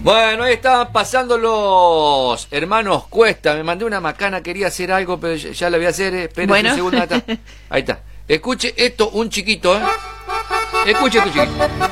Bueno, ahí estaban pasando los hermanos Cuesta. Me mandé una macana, quería hacer algo, pero ya lo voy a hacer. Espera un segundo. Ahí está. Escuche esto, un chiquito, ¿eh? Escuche esto, chiquito.